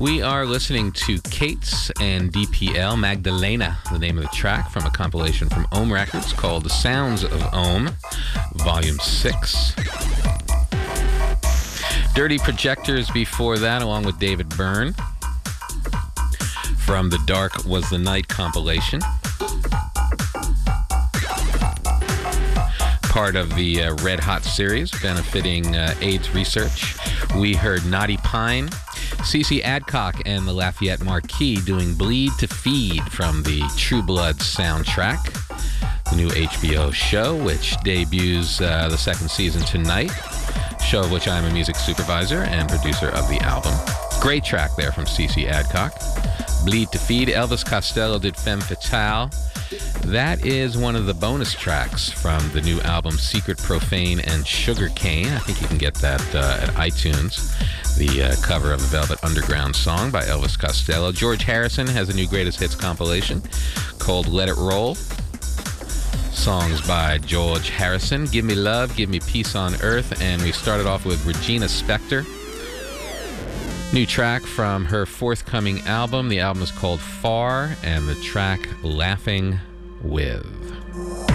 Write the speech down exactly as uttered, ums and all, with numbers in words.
We are listening to Kates and D P L, Magdalena, the name of the track from a compilation from Ohm Records called The Sounds of Ohm, Volume six. Dirty Projectors before that, along with David Byrne, from the Dark Was the Night compilation. Part of the uh, Red Hot series benefiting uh, AIDS research. We heard Naughty Pine, C C Adcock and the Lafayette Marquis doing Bleed to Feed from the True Blood soundtrack, the new H B O show, which debuts uh, the second season tonight, show of which I'm a music supervisor and producer of the album. Great track there from C C Adcock. Bleed to Feed. Elvis Costello did Femme Fatale. That is one of the bonus tracks from the new album Secret, Profane, and Sugarcane. I think you can get that uh, at iTunes. The uh, cover of the Velvet Underground song by Elvis Costello. George Harrison has a new Greatest Hits compilation called Let It Roll. Songs by George Harrison. Give Me Love, Give Me Peace on Earth. And we started off with Regina Spektor. New track from her forthcoming album. The album is called Far, and the track Laughing With.